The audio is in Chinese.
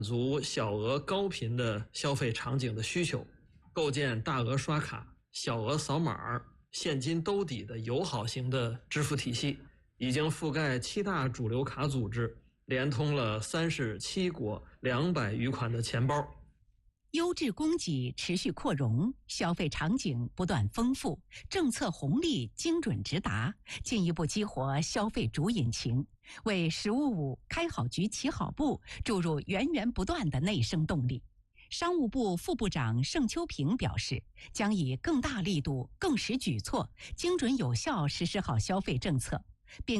足小额高频的消费场景的需求，构建大额刷卡、小额扫码、现金兜底的友好型的支付体系，已经覆盖7大主流卡组织，连通了37国200余款的钱包。 优质供给持续扩容，消费场景不断丰富，政策红利精准直达，进一步激活消费主引擎，为“十五五”开好局起好步注入源源不断的内生动力。商务部副部长盛秋平表示，将以更大力度、更实举措，精准有效实施好消费政策，并